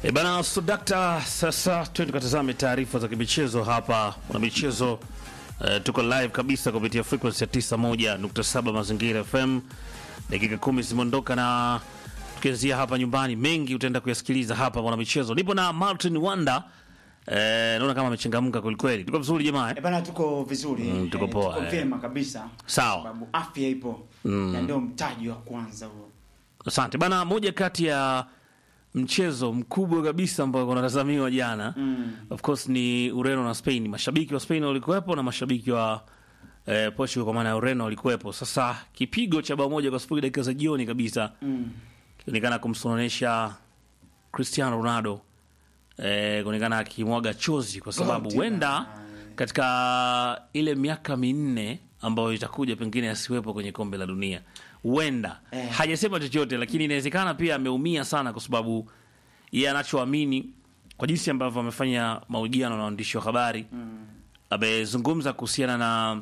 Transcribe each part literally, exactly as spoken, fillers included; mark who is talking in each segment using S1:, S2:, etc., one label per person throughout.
S1: E bana Sudakta, sasa twende tukatazame taarifa za kimichezo hapa. Kuna michezo uh, tuko live kabisa kupitia frequency ya tisini na moja nukta saba Mazingira F M. Dakika kumi zimeondoka na tukianzia hapa nyumbani, mengi utaenda kuyasikiliza hapa mwana michezo. Nipo na Martin Wanda. Eh, naona kama amechangamka kweli kweli. Tuko vizuri jamaa eh?
S2: E bana tuko vizuri.
S1: Mm, tuko poa.
S2: Tuko
S1: Eh.
S2: vyema kabisa.
S1: Sawa.
S2: Sababu afya ipo.
S1: Mm.
S2: Na ndio mtaji wa kwanza huo.
S1: Asante bana, moja kati ya mchezo mkubwa kabisa ambao unatazamiwa jana
S2: Mm.
S1: of course ni Ureno na Spain. Mashabiki wa Spain walikuwepo na mashabiki wa eh, Portugal kwa maana ya Ureno walikuwepo. Sasa kipigo cha bao moja kwa sifuri dakika za jioni kabisa
S2: Mm.
S1: kionekana kumsononesha Cristiano Ronaldo, eh, kuonekana akimwaga chozi kwa sababu
S2: Goti
S1: huenda
S2: na-
S1: katika ile miaka minne ambayo itakuja pengine asiwepo kwenye kombe la dunia. Huenda
S2: Eh.
S1: hajasema chochote, lakini inawezekana pia ameumia sana kwa sababu yeye anachoamini kwa jinsi ambavyo amefanya mahojiano na waandishi wa habari.
S2: Mm.
S1: Amezungumza kuhusiana na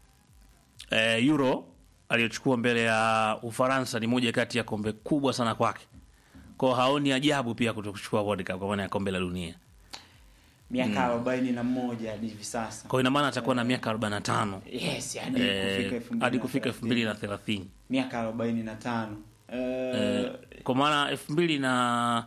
S1: eh, Euro aliyochukua mbele ya Ufaransa, ni moja kati ya kombe kubwa sana kwake. Kwa haoni ajabu pia kutokuchukua World Cup kwa maana ya kombe la dunia.
S2: Miaka arobaini na moja hadi hivi sasa.
S1: Kwa ina maana atakuwa na miaka arobaini na tano
S2: Yes, hadi
S1: eh,
S2: kufika elfu mbili
S1: hadi
S2: na
S1: kufika elfu mbili na
S2: thelathini.
S1: thelathini.
S2: Miaka arobaini na tano. Eh,
S1: Eh, kwa maana elfu mbili na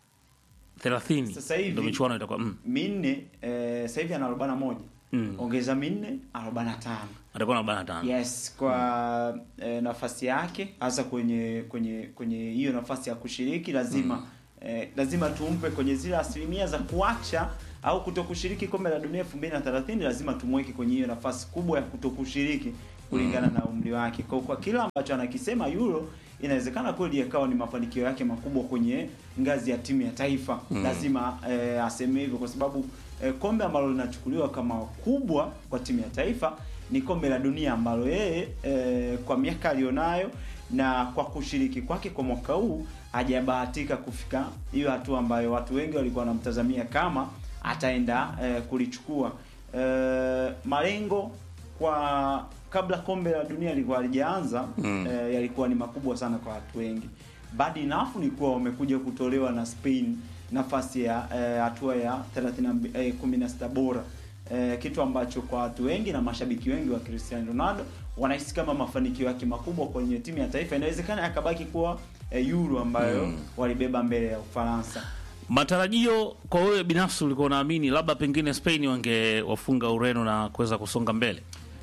S1: thelathini
S2: Sasa hivi-
S1: ndio michuano itakuwa mm,
S2: minne eh, sasa hivi ana arobaini na moja.
S1: Mm.
S2: Ongeza minne arobaini na tano.
S1: atakuwa na arobaini na tano.
S2: Yes, kwa eh, nafasi yake hasa kwenye kwenye kwenye hiyo nafasi ya kushiriki lazima mm. eh, lazima tumpe kwenye zile asilimia za kuacha au kutokushiriki kombe la dunia elfu mbili na thelathini, lazima tumweke kwenye hiyo nafasi kubwa ya kutokushiriki kulingana mm. na umri wake. Kwa kwa kila ambacho anakisema Euro, inawezekana kweli yakawa ni mafanikio yake makubwa kwenye ngazi ya timu ya taifa. Mm. Lazima eh, aseme hivyo kwa sababu eh, kombe ambalo linachukuliwa kama kubwa kwa timu ya taifa ni kombe la dunia ambalo yeye eh, kwa miaka alionayo na kwa kushiriki kwake kwa mwaka huu hajabahatika kufika hiyo hatua ambayo watu wengi walikuwa wanamtazamia kama ataenda eh, kulichukua. Eh, malengo kwa kabla kombe la dunia lilikuwa halijaanza mm. eh, yalikuwa ni makubwa sana kwa watu wengi. Bad enough ni kuwa wamekuja kutolewa na Spain nafasi ya hatua eh, ya thelathini eh, kumi na sita bora. Eh, kitu ambacho kwa watu wengi na mashabiki wengi wa Cristiano Ronaldo wanahisi kama mafanikio yake makubwa kwenye timu ya taifa, inawezekana yakabaki kuwa eh, Euro ambayo mm. walibeba mbele ya Ufaransa.
S1: Matarajio kwa wewe binafsi, ulikuwa unaamini labda pengine Spain wangewafunga Ureno na kuweza kusonga mbele?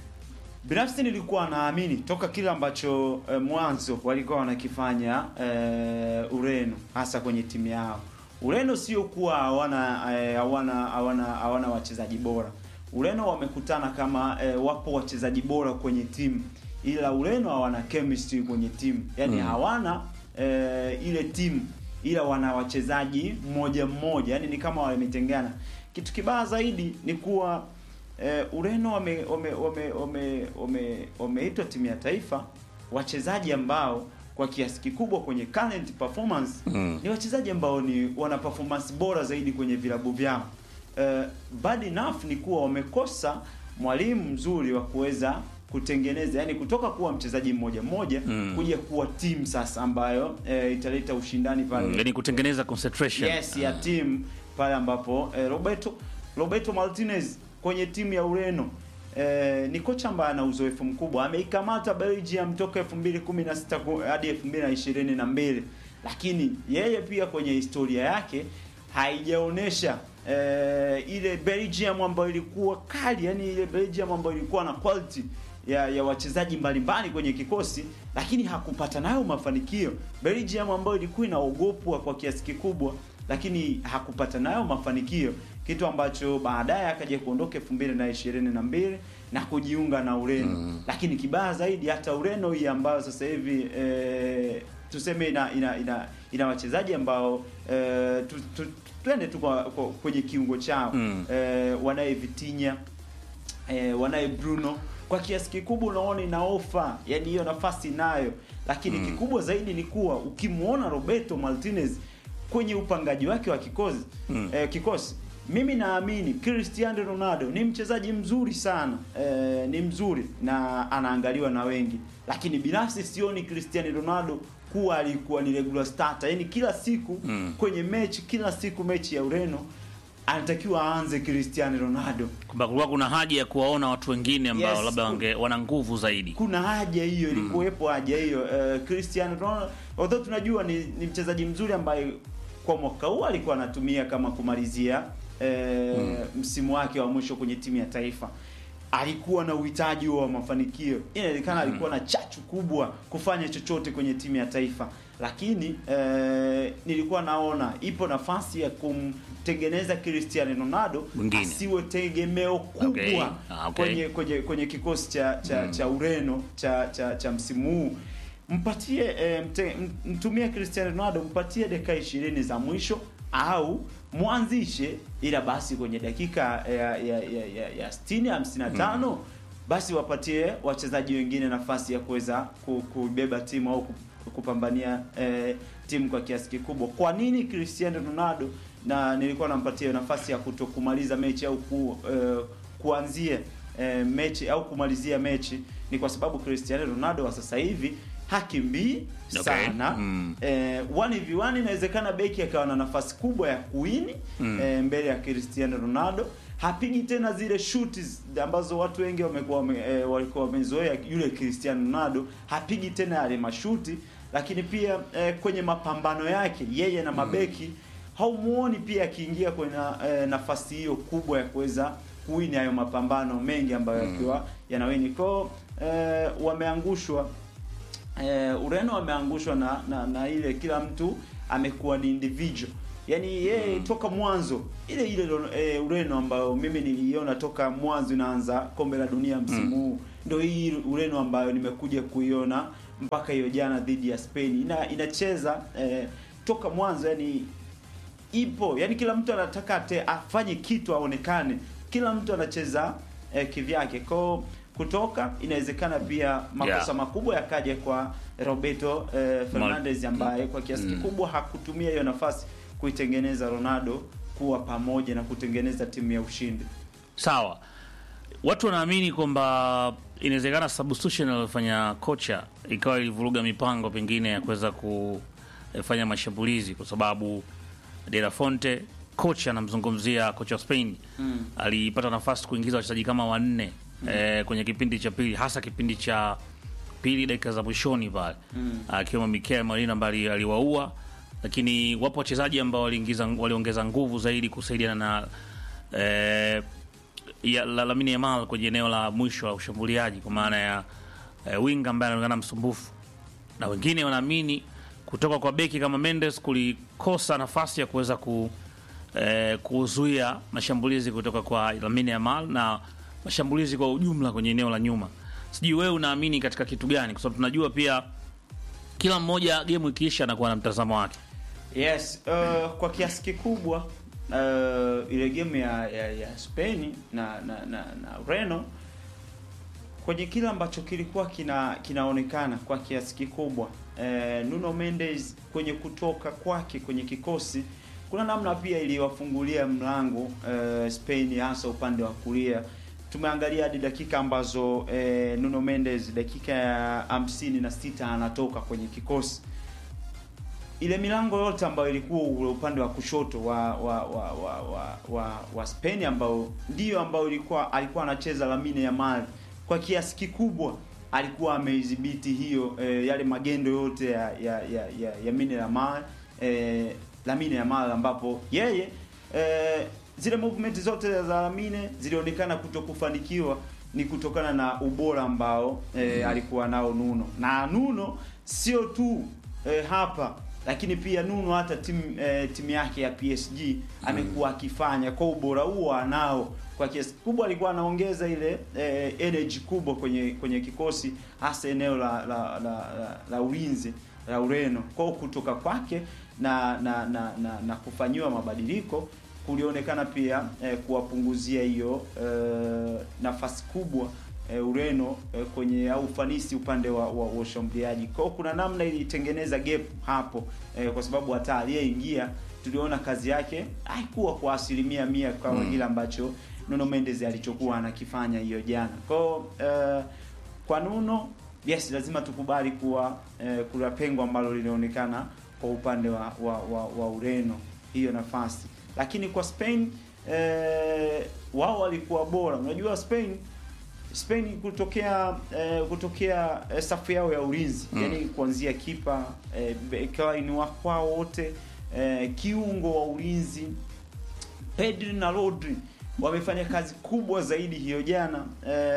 S2: Binafsi nilikuwa naamini toka kile ambacho eh, mwanzo walikuwa wanakifanya eh, Ureno hasa kwenye timu yao. Ureno sio kuwa hawana eh, hawana hawana hawana wachezaji bora. Ureno wamekutana kama eh, wapo wachezaji bora kwenye timu, ila Ureno hawana chemistry kwenye timu. Yaani mm. hawana eh, ile timu, ila wana wachezaji mmoja mmoja. Yaani ni kama wametengana. Kitu kibaya zaidi ni kuwa eh, Ureno wame wame wame wame wame wameitwa timu ya taifa wachezaji ambao kwa kiasi kikubwa kwenye current performance mm. ni wachezaji ambao ni wana performance bora zaidi kwenye vilabu vyao. Uh, bad enough ni kuwa wamekosa mwalimu mzuri wa kuweza kutengeneza, yani kutoka kuwa mchezaji mmoja mmoja mm. kuja kuwa team sasa ambayo uh, italeta ushindani pale.
S1: Mm, yani kutengeneza concentration.
S2: Yes, ya team pale ambapo uh, Roberto Roberto Martinez kwenye timu ya Ureno Eh, ni kocha ambaye ana uzoefu mkubwa. Ameikamata Belgium toka elfu mbili kumi na sita hadi elfu mbili ishirini na mbili, lakini yeye pia kwenye historia yake haijaonesha eh, ile Belgium ambayo ilikuwa kali, yani ile Belgium ambayo ilikuwa na quality ya, ya wachezaji mbalimbali kwenye kikosi, lakini hakupata nayo mafanikio. Belgium ambayo ilikuwa inaogopwa kwa kiasi kikubwa, lakini hakupata nayo mafanikio, kitu ambacho baadaye akaja kuondoka elfu mbili ishirini na mbili na kujiunga na Ureno. Mm. Lakini kibaya zaidi hata Ureno hii ambayo sasa hivi e, tuseme ina ina ina, ina wachezaji ambao e, tu, tu, twende tu kwa, kwa, kwenye kiungo chao. Mm. E, wanaye Vitinha, e, wanaye Bruno, kwa kiasi kikubwa unaona ina ofa, yani hiyo nafasi nayo, lakini mm. kikubwa zaidi ni kuwa ukimuona Roberto Martinez kwenye upangaji wake wa kikosi mm. eh, kikosi mimi naamini Cristiano Ronaldo ni mchezaji mzuri sana, eh, ni mzuri na anaangaliwa na wengi, lakini binafsi sioni Cristiano Ronaldo kuwa alikuwa ni regular starter, yani kila siku mm. kwenye mechi, kila siku mechi ya Ureno anatakiwa aanze Cristiano Ronaldo.
S1: Kwamba kulikuwa kuna haja ya kuwaona watu wengine ambao
S2: Yes,
S1: labda wange wana nguvu zaidi.
S2: Kuna haja hiyo, ilikuwepo haja hiyo. Uh, Cristiano Ronaldo although tunajua ni, ni mchezaji mzuri ambaye kwa mwaka huu alikuwa anatumia kama kumalizia uh, mm. msimu wake wa mwisho kwenye timu ya taifa. Alikuwa na uhitaji wa mafanikio. Inaonekana mm. alikuwa na chachu kubwa kufanya chochote kwenye timu ya taifa. Lakini eh, nilikuwa naona ipo nafasi ya kumtengeneza Cristiano Ronaldo asiwe tegemeo kubwa
S1: okay. Ah, okay.
S2: kwenye kwenye kwenye kikosi cha cha, mm. cha Ureno cha cha, cha msimu huu. Mpatie eh, mte, mtumie Cristiano Ronaldo, mpatie dakika ishirini za mwisho au mwanzishe, ila basi kwenye dakika ya ya ya, ya, ya sitini hamsini na tano mm. basi wapatie wachezaji wengine nafasi ya kuweza kubeba timu au kupambania eh, timu kwa kiasi kikubwa. Kwa nini Cristiano Ronaldo na nilikuwa nampatia nafasi ya kutokumaliza mechi au ku, eh, kuanzia eh, mechi au kumalizia mechi? Ni kwa sababu Cristiano Ronaldo wa sasa hivi hakimbii
S1: okay.
S2: sana mm. eh, one v one inawezekana beki akawa na nafasi kubwa ya kuwini mm. eh, mbele ya Cristiano Ronaldo. Hapigi tena zile shoots ambazo watu wengi wamekuwa eh, walikuwa wamezoea yule Cristiano Ronaldo, hapigi tena yale mashuti. Lakini pia eh, kwenye mapambano yake yeye na mabeki mm. haumuoni pia akiingia kwenye eh, nafasi hiyo kubwa ya kuweza kuwini hayo mapambano mengi ambayo yakiwa mm. yanawini. Kwa eh, wameangushwa eh, Ureno wameangushwa na, na na ile kila mtu amekuwa ni individual. Yaani yeye mm. toka mwanzo ile ile e, Ureno ambayo mimi niliiona toka mwanzo inaanza kombe la dunia msimu huu mm. ndio hii Ureno ambayo nimekuja kuiona mpaka hiyo jana dhidi ya Spain. Ina, inacheza e, toka mwanzo, yani ipo, yani kila mtu anataka ate, afanye kitu aonekane. Kila mtu anacheza e, kivyake. Kwa kutoka inawezekana pia makosa yeah. makubwa yakaja kwa Roberto e, Fernandes ambaye kwa kiasi kikubwa mm. hakutumia hiyo nafasi kuitengeneza Ronaldo kuwa pamoja na kutengeneza timu ya ushindi.
S1: Sawa. Watu wanaamini kwamba inawezekana substitution aliyofanya kocha ikawa ilivuruga mipango pengine ya kuweza kufanya mashambulizi, kwa sababu De La Fonte, kocha anamzungumzia kocha wa Spain mm. alipata nafasi kuingiza wachezaji kama wanne mm. eh, kwenye kipindi cha pili, hasa kipindi cha pili dakika za mwishoni pale mm. akiwemo Mikel Merino ambaye aliwaua, lakini wapo wachezaji ambao waliingiza waliongeza nguvu zaidi kusaidiana na eh, ya Lamine Yamal kwenye eneo la mwisho la ushambuliaji, kwa maana ya eh, winga ambaye anaonekana msumbufu. Na wengine wanaamini kutoka kwa beki kama Mendes kulikosa nafasi ya kuweza ku eh, kuzuia mashambulizi kutoka kwa Lamine Yamal na mashambulizi kwa ujumla kwenye eneo la nyuma. Sijui wewe unaamini katika kitu gani, kwa sababu tunajua pia kila mmoja game ikiisha anakuwa na mtazamo wake.
S2: Yes, uh, kwa kiasi kikubwa uh, ile game ya, ya, ya Spain na na na, na Ureno, kwenye kila ambacho kilikuwa kina kinaonekana kwa kiasi kikubwa uh, Nuno Mendes kwenye kutoka kwake kwenye kikosi, kuna namna pia iliwafungulia mlango uh, Spain, hasa upande wa kulia. Tumeangalia hadi dakika ambazo eh, Nuno Mendes dakika ya hamsini na sita anatoka kwenye kikosi. Ile milango yote ambayo ilikuwa ule upande wa kushoto wa wa wa wa wa, wa, wa Spain ambao ndio ambao ilikuwa alikuwa anacheza Lamine Yamal, kwa kiasi kikubwa alikuwa ameidhibiti hiyo eh, yale magendo yote ya ya ya, ya Lamine Yamal eh, Lamine Yamal ambapo yeye eh, zile movement zote za Lamine zilionekana kutokufanikiwa, ni kutokana na ubora ambao e, alikuwa nao Nuno. Na Nuno sio tu e, hapa, lakini pia Nuno hata timu e, timu yake ya P S G amekuwa akifanya kwa ubora huo anao. Kwa kiasi kubwa alikuwa anaongeza ile e, energy kubwa kwenye kwenye kikosi, hasa eneo la la la, la, la ulinzi la Ureno. Kwa kutoka kwake na na na, na, na kufanyiwa mabadiliko kulionekana pia eh, kuwapunguzia hiyo eh, nafasi kubwa eh, Ureno eh, kwenye au ufanisi upande wa ushambuliaji. Kwa kuna namna ilitengeneza gap hapo eh, kwa sababu hata aliyeingia tuliona kazi yake haikuwa kwa asilimia mia kama mm. kile ambacho Nuno Mendes alichokuwa anakifanya hiyo jana. Kwa eh, kwa Nuno yes, lazima tukubali kuwa eh, kuna pengo ambalo linaonekana kwa upande wa wa, wa, wa Ureno hiyo nafasi, lakini kwa Spain eh, wao walikuwa bora. Unajua Spain Spain kutokea eh, kutokea eh, safu yao ya ulinzi mm. yani kuanzia kipa eh, backline wa kwao wote eh, kiungo wa ulinzi Pedri na Rodri wamefanya kazi kubwa zaidi hiyo jana.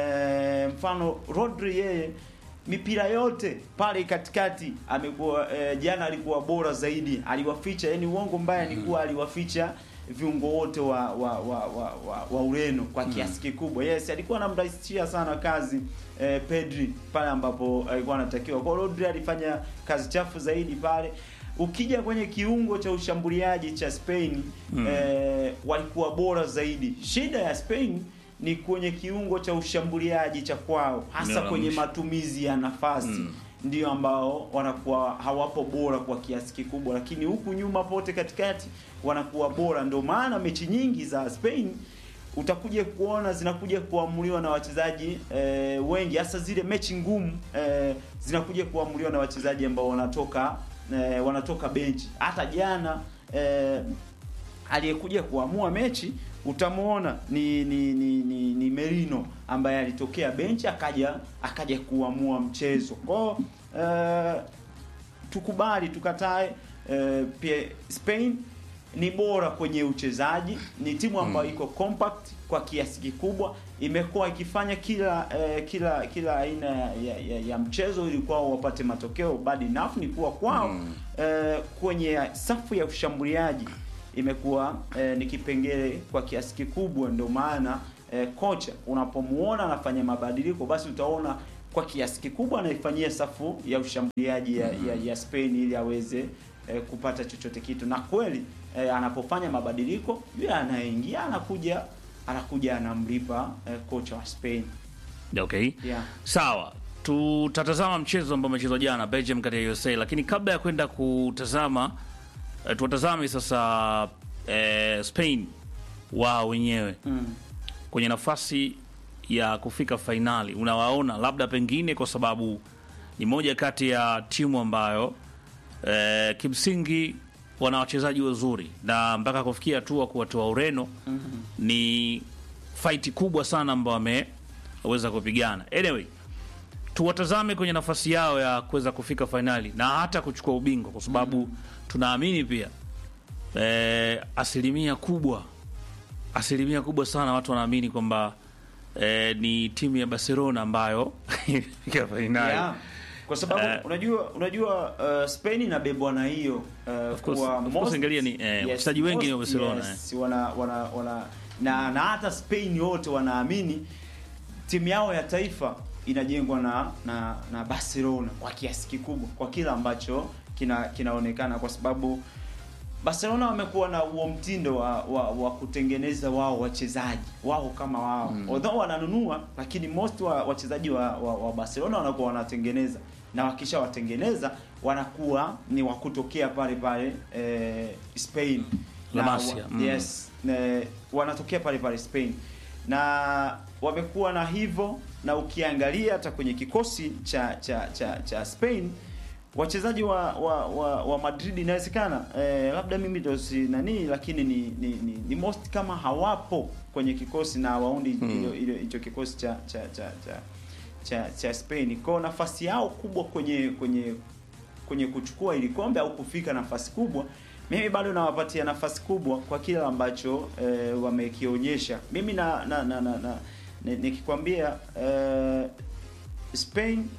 S2: Eh, mfano Rodri yeye mipira yote pale katikati amekuwa eh, jana alikuwa bora zaidi, aliwaficha, yani uongo mbaya ni kuwa aliwaficha viungo wote wa wa wa wa, wa, wa Ureno kwa kiasi kikubwa. Yes, alikuwa anamrahisishia sana kazi eh, Pedri pale ambapo alikuwa anatakiwa. Kwa Rodri alifanya kazi chafu zaidi pale. Ukija kwenye kiungo cha ushambuliaji cha Spain mm. eh, walikuwa bora zaidi. Shida ya Spain ni kwenye kiungo cha ushambuliaji cha kwao, hasa kwenye matumizi ya nafasi mm. ndio ambao wanakuwa hawapo bora kwa kiasi kikubwa, lakini huku nyuma pote katikati wanakuwa bora. Ndio maana mechi nyingi za Spain utakuja kuona zinakuja kuamuliwa na wachezaji e, wengi, hasa zile mechi ngumu e, zinakuja kuamuliwa na wachezaji ambao wanatoka e, wanatoka benchi. Hata jana e, aliyekuja kuamua mechi utamuona ni ni, ni ni ni Merino ambaye alitokea benchi akaja akaja kuamua mchezo. Kwa uh, tukubali tukatae, uh, pia Spain ni bora kwenye uchezaji, ni timu ambayo iko compact kwa kiasi kikubwa, imekuwa ikifanya kila uh, kila kila aina ya, ya, ya mchezo ili kwao wapate matokeo. Bad enough ni kuwa kwao mm. uh, kwenye safu ya ushambuliaji imekuwa eh, ni kipengele kwa kiasi kikubwa. Ndio maana eh, kocha unapomuona anafanya mabadiliko, basi utaona kwa kiasi kikubwa anaifanyia safu ya ushambuliaji ya, ya, ya Spain ili aweze eh, kupata chochote kitu. Na kweli eh, anapofanya mabadiliko yule anaingia anakuja anakuja anamlipa eh, kocha wa Spain.
S1: Okay.
S2: Yeah.
S1: Sawa. Tutatazama mchezo ambao umechezwa jana Belgium kati ya U S A, lakini kabla ya kwenda kutazama Uh, tuwatazame sasa uh, Spain wao wenyewe mm. kwenye nafasi ya kufika fainali. Unawaona labda pengine kwa sababu ni moja kati ya timu ambayo uh, kimsingi wana wachezaji wazuri na mpaka kufikia hatua kuwatoa Ureno mm -hmm. ni fight kubwa sana ambayo wameweza kupigana. Anyway, tuwatazame kwenye nafasi yao ya kuweza kufika fainali na hata kuchukua ubingwa, kwa sababu mm -hmm. tunaamini pia e, asilimia kubwa asilimia kubwa sana watu wanaamini kwamba e, ni timu ya Barcelona ambayo ifika fainali.
S2: Yeah. Kwa sababu uh, unajua unajua uh, Spain inabebwa na hiyo uh, kwa
S1: most angalia ni wachezaji uh, yes, wengi ni wa Barcelona.
S2: Yes, wana wana wana na na hata Spain wote wanaamini timu yao ya taifa inajengwa na na na Barcelona kwa kiasi kikubwa, kwa kila ambacho kina kinaonekana, kwa sababu Barcelona wamekuwa na huo mtindo wa, wa, wa kutengeneza wao wachezaji wao kama wao mm. although wananunua, lakini most wa wachezaji wa, wa, wa Barcelona wanakuwa wanatengeneza, na wakisha watengeneza wanakuwa ni wa kutokea pale pale eh, Spain
S1: La Masia.
S2: Wa, mm. yes ne, wanatokea pale pale Spain na wamekuwa na hivyo. Na ukiangalia hata kwenye kikosi cha cha cha, cha Spain wachezaji wa wa, wa wa Madrid inawezekana eh, labda mimi ndo si nani, lakini ni ni, ni ni most kama hawapo kwenye kikosi na waondi hilo hilo hicho kikosi cha cha cha cha cha, cha Spain. Kwa nafasi yao kubwa kwenye kwenye kwenye kuchukua ile kombe au kufika nafasi kubwa, mimi bado nawapatia nafasi kubwa kwa kile ambacho eh, wamekionyesha. Mimi na na na, na, na nikikwambia eh, Spain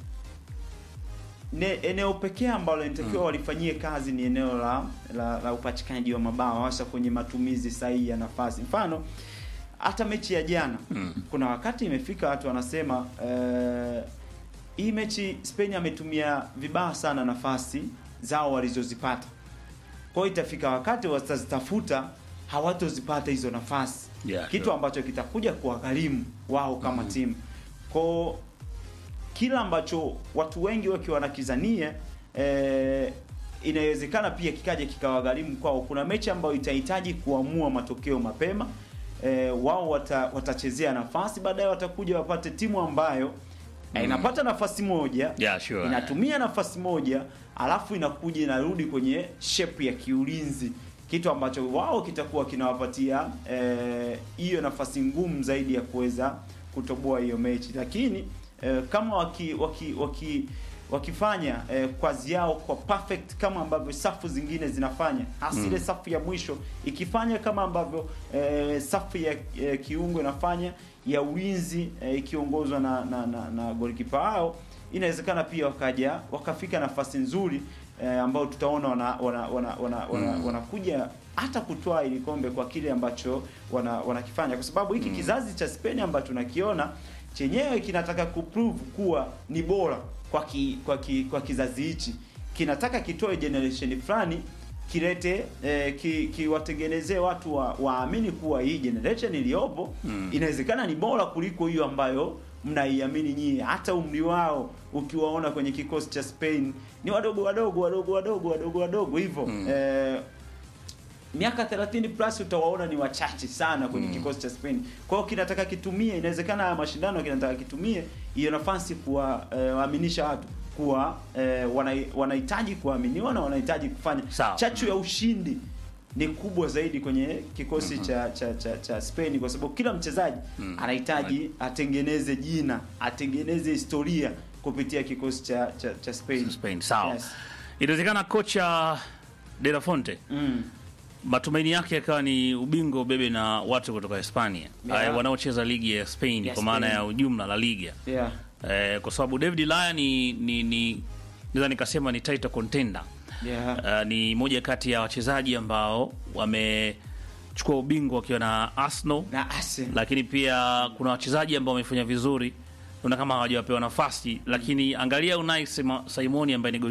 S2: ne, eneo pekee ambalo inatakiwa mm. walifanyie kazi ni eneo la la, la upatikanaji wa mabao, hasa kwenye matumizi sahihi ya nafasi. Mfano hata mechi ya jana mm. kuna wakati imefika watu wanasema eh, hii mechi Spain ametumia vibaya sana nafasi zao walizozipata. Kwa hiyo itafika wakati watazitafuta, hawatozipata hizo nafasi. Yeah, kitu sure. ambacho kitakuja kuwagharimu wao kama mm -hmm. timu. Kwa kila ambacho watu wengi wakiwa wanakizania eh, inawezekana pia kikaje kikawagharimu kwao. Kuna mechi ambayo itahitaji kuamua matokeo mapema. Eh, wao wata, watachezea nafasi, baadaye watakuja wapate timu ambayo mm. inapata nafasi moja,
S1: Yeah, sure.
S2: inatumia nafasi moja, alafu inakuja inarudi kwenye shape ya kiulinzi, kitu ambacho wao kitakuwa kinawapatia hiyo eh, nafasi ngumu zaidi ya kuweza kutoboa hiyo mechi. Lakini eh, kama waki, waki, waki wakifanya eh, kazi yao kwa perfect kama ambavyo safu zingine zinafanya, hasa ile mm. safu ya mwisho ikifanya kama ambavyo eh, safu ya eh, kiungo inafanya ya ulinzi eh, ikiongozwa na na, na, na golikipa wao, inawezekana pia wakaja wakafika nafasi nzuri eh, ambao tutaona wana wana wana wanakuja wana, wana, wana hata kutoa ile kombe kwa kile ambacho wana wanakifanya, kwa sababu hiki mm. kizazi cha Spain ambacho tunakiona chenyewe kinataka kuprove kuwa ni bora kwa ki, kwa ki, kwa kizazi hichi, kinataka kitoe generation fulani, kilete eh, ki, kiwatengenezee watu wa, waamini kuwa hii generation iliyopo mm. inawezekana ni bora kuliko hiyo ambayo mnaiamini nyinyi. Hata umri wao ukiwaona kwenye kikosi cha Spain ni wadogo wadogo wadogo wadogo wadogo wadogo hivyo mm. eh, miaka thelathini plus utawaona ni wachache sana kwenye mm. kikosi cha Spain. Kwa hiyo kinataka kitumie, inawezekana haya mashindano kinataka kitumie hiyo nafasi kuwa eh, waaminisha watu kuwa eh, wanahitaji kuaminiwa na wanahitaji kufanya
S1: Sao.
S2: chachu ya ushindi ni kubwa zaidi kwenye kikosi mm-hmm. cha, cha cha cha Spain, kwa sababu kila mchezaji mm. anahitaji atengeneze jina, atengeneze historia kupitia kikosi cha cha, cha Spain.
S1: Spain. Sawa.
S2: Yes.
S1: Inawezekana kocha De La Fonte mm. matumaini yake yakawa ni ubingwa ubebe na watu kutoka Hispania, yeah. wanaocheza ligi ya Spain, yeah, kwa maana ya ujumla la liga,
S2: yeah.
S1: eh, kwa sababu David Laya ni ni ni naweza nikasema ni title contender,
S2: yeah.
S1: uh, ni moja kati ya wachezaji ambao wamechukua ubingwa wakiwa na Arsenal
S2: na Arsenal,
S1: lakini pia kuna wachezaji ambao wamefanya vizuri, naona kama hawajapewa nafasi, lakini angalia Unai Simoni ambaye ni